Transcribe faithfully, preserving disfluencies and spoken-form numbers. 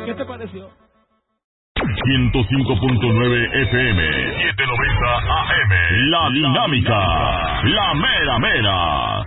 ¿Qué te pareció? ciento cinco punto nueve F M, setecientos noventa A M. La Dinámica, la mera mera.